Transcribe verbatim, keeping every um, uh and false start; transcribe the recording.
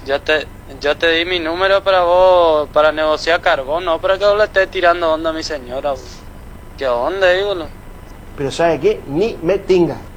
Yo te, yo te di mi número para vos, para negociar carbón, no para que vos le estés tirando onda a mi señora. ¿Qué onda, ídolo? Pero ¿sabe qué? Ni me tinga.